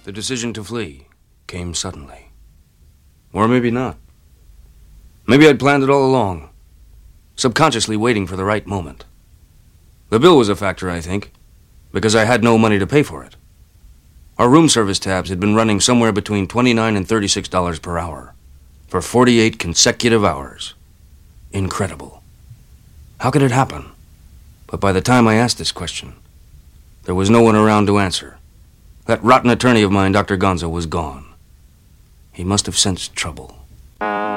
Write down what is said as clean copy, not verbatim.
The decision to flee came suddenly. Or maybe not. Maybe I'd planned it all along, subconsciously waiting for the right moment. The bill was a factor, I think, because I had no money to pay for it. Our room service tabs had been running somewhere between $29 and $36 per hour for 48 consecutive hours. Incredible. How could it happen? But by the time I asked this question, there was no one around to answer. That rotten attorney of mine, Dr. Gonzo, was gone. He must have sensed trouble.